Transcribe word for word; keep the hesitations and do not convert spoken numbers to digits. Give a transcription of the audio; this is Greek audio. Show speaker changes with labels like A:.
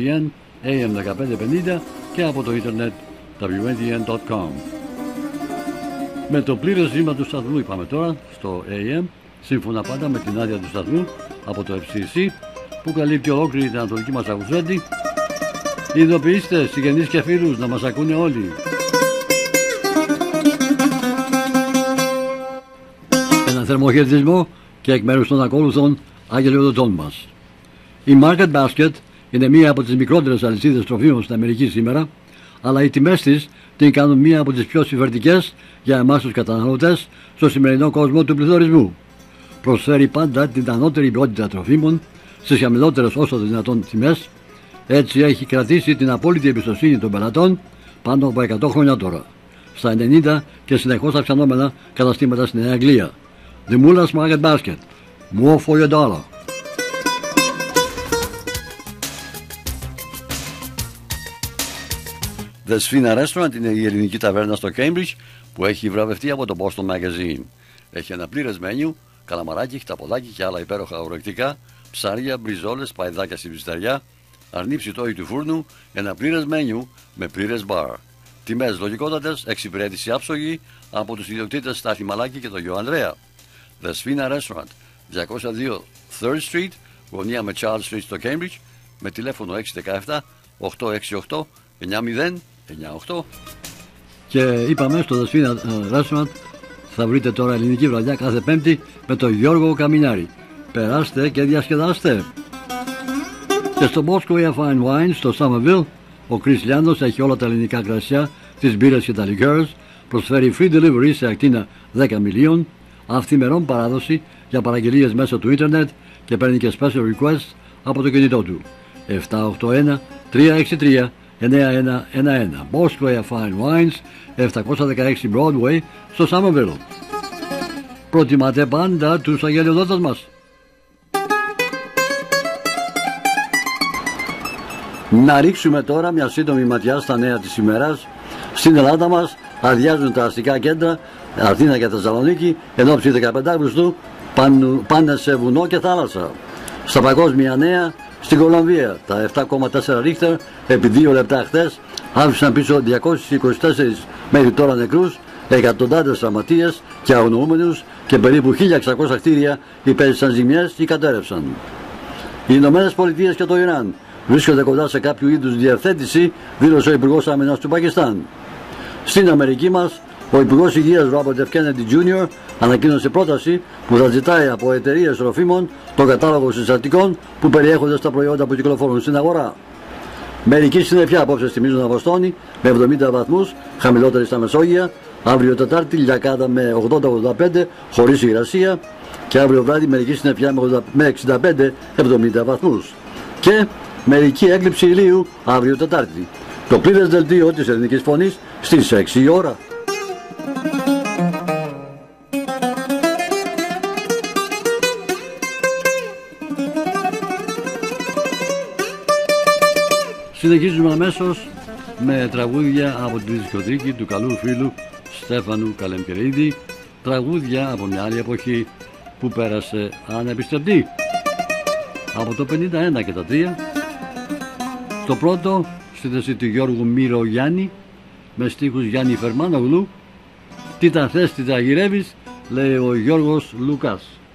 A: ντι εν, έι εμ δεκαπέντε πενήντα και από το ίντερνετ ντάμπλιου εν ντι εν τελεία κομ. Με το πλήρες ρήμα του σταθμού είπαμε τώρα στο έι εμ, σύμφωνα πάντα με την άδεια του σταθμού από το εφ σι σι που καλύπτει ολόκληρη την ανατολική μας Ακουσέτη. Ειδοποιήστε συγγενείς και φίλους να μας ακούνε όλοι. Ένα θερμό χαιρετισμό και εκ μέρους των ακόλουθων αγγελιοδοτών μας. Η Market Basket είναι μία από τις μικρότερες αλυσίδες τροφίμων στην Αμερική σήμερα, αλλά οι τιμές της την κάνουν μία από τις πιο συμφερτικές για εμάς τους καταναλωτές στο σημερινό κόσμο του πληθωρισμού. Προσφέρει πάντα την ανώτερη ποιότητα τροφίμων στις χαμηλότερες όσο δυνατόν τιμές. Έτσι έχει κρατήσει την απόλυτη εμπιστοσύνη των πελατών πάνω από εκατό χρόνια τώρα, στα ενενήντα και συνεχώς αυξανόμενα καταστήματα στην Νέα Αγγλία. The Mullers Market Basket. More for your dollar. The Sfina Restaurant είναι η ελληνική ταβέρνα στο Cambridge που έχει βραβευτεί από το Boston Magazine. Έχει ένα πλήρες μένιου, καλαμαράκι, χταποδάκι και άλλα υπέροχα ορεκτικά, ψάρια, μπριζόλες, παϊδάκια στην ψισταριά, αρνί ψητόι του φούρνου, ένα πλήρες μένιου με πλήρες μπαρ. Τιμές λογικότατες, εξυπηρέτηση άψογη από τους ιδιοκτήτες Στάθη Μαλάκη και τον Γιο Ανδρέα. The Sfina Restaurant, διακόσια δύο Third Street, γωνία με Charles Street στο Cambridge, με τηλέφωνο έξι ένα επτά οκτώ έξι οκτώ εννιά μηδέν εννιά οκτώ. Και είπαμε στο The Sfina Restaurant θα βρείτε τώρα ελληνική βραδιά κάθε Πέμπτη με τον Γιώργο Καμινάρη. Περάστε και διασκεδάστε. Και στο Bosco Fine Wine στο Somerville, ο Chris Λιάνος έχει όλα τα ελληνικά κρασιά, τις μπύρες και τα liqueurs, προσφέρει free delivery σε ακτίνα δέκα μιλίων, αυθημερών παράδοση για παραγγελίες μέσω του ίντερνετ και παίρνει και special request από το κινητό του. επτά οκτώ ένα τρία έξι τρία εννιά ένα ένα ένα. Bosco Fine Wines, επτακόσια δεκαέξι Broadway στο Somerville. Προτιμάτε πάντα τους αγγελιοδότες μας. Να ρίξουμε τώρα μια σύντομη ματιά στα νέα της ημέρας. Στην Ελλάδα μας αδειάζουν τα αστικά κέντρα Αθήνα και Θεσσαλονίκη εν ώψη δεκαπέντε Αυγούστου, πάνε σε βουνό και θάλασσα. Στα παγκόσμια νέα, στην Κολομβία τα επτά κόμμα τέσσερα ρίχτερ επί δύο λεπτά χθες άφησαν πίσω διακόσιους είκοσι τέσσερις μέχρι τώρα νεκρούς, εκατοντάδες τραυματίες και αγνοούμενους και περίπου χίλια εξακόσια κτίρια υπέζησαν ζημιές ή κατέρευσαν. Οι Ηνωμένες Πολιτείες και το Ιράν βρίσκονται κοντά σε κάποιο είδους διευθέτηση, δήλωσε ο Υπουργός Άμυνας του Πακιστάν. Στην Αμερική μας, ο Υπουργός Υγείας Ρόμπερτ Εφ Κέννεντι Τζούνιορ ανακοίνωσε πρόταση που θα ζητάει από εταιρείες τροφίμων τον κατάλογο συστατικών που περιέχονται στα προϊόντα που κυκλοφορούν στην αγορά. Μερικοί συννεφιά απόψε θυμίζουν Αβοστόνη με εβδομήντα βαθμούς, χαμηλότερη στα Μεσόγεια, αύριο Τετάρτη Λιακάδα με ογδόντα ογδόντα πέντε χωρίς υγρασία και αύριο βράδυ μερική συννεφιά με εξήντα πέντε εβδομήντα βαθμούς. Και μερική έκλειψη ηλίου αύριο Τετάρτη. Το πλήρες δελτίο της Ελληνικής Φωνής στις έξι η ώρα. Συνεχίζουμε αμέσως με τραγούδια από την δισκοθήκη του καλού φίλου Στέφανου Καλεμκερίδη, τραγούδια από μια άλλη εποχή που πέρασε ανεπιστευτή, από το πενήντα ένα και τα τρία. Το πρώτο στη θέση του Γιώργου Μύρο Γιάννη με στίχους Γιάννη Φερμάνογλου. Τι τα θες, τι τα γυρεύεις, λέει ο Γιώργος Λουκάς.